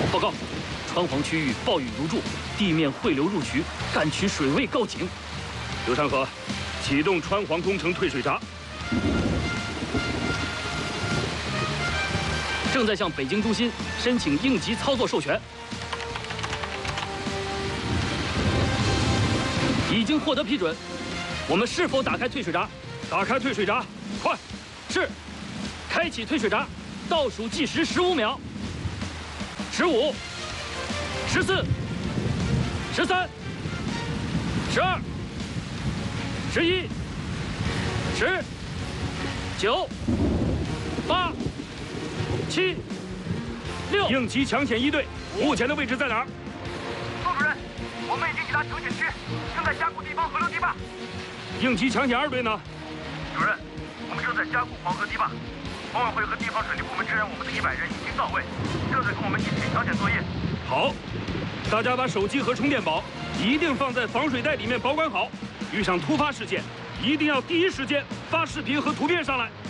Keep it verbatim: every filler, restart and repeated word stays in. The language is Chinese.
报告，川黄区域暴雨如注，地面汇流入渠，干渠水位告警。 刘山河，启动川黄工程退水闸。 正在向北京中心申请应急操作授权，已经获得批准。我们是否打开退水闸？ 打开退水闸，快！ 是。开启退水闸，倒数计时十五秒。十五、十四、十三、十二、十一、十、九、八、七、六。 应急抢险一队目前的位置在哪儿？ 宋主任，我们已经抵达抢险区，正在加固地方河流堤坝。 应急抢险二队呢？ 主任，我们正在加固黄河堤坝。管委会和地方水利部门支援我们的一百人已经到位，正在跟我们一起抢险作业。 好，大家把手机和充电宝一定放在防水袋里面保管好。遇上突发事件，一定要第一时间发视频和图片上来。